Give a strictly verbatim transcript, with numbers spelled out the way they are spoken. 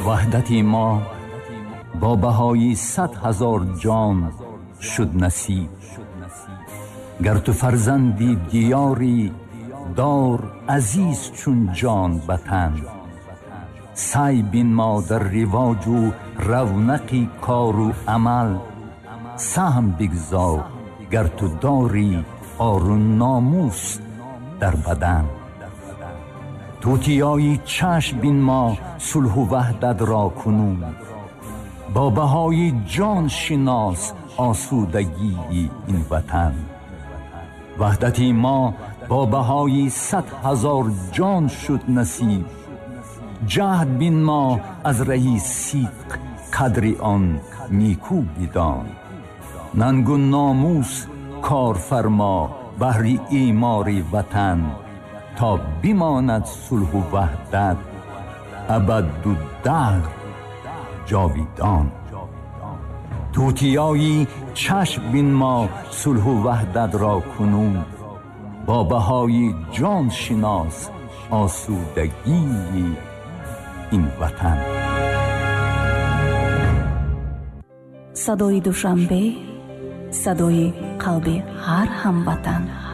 وحدتی ما با بهای صد هزار جان شد نصیب. گر تو فرزندی دیاری دار عزیز چون جان وطن. سعی بین ما در رواج و رونقی کار و عمل. سهم بگذار گر تو داری آر و ناموس در بدن. توتیای چشم بین ما صلح و وحدت را کنون. با بهای جان شناس آسودگی این وطن. وحدتی ما با بهای صد هزار جان شد نصیب. جهد بین ما از رهی صدق قدر آن نیکو بدان. ننگ و ناموس کار فرما بهر ایمار وطن. تا بماند صلح و وحدت ابد و دهر جاویدان. توتیایی چشم بین ما صلح و وحدت را کنون. با بهای جان شناس آسودگی این وطن. صدای دوشنبه، صدای قلب هر هموطن.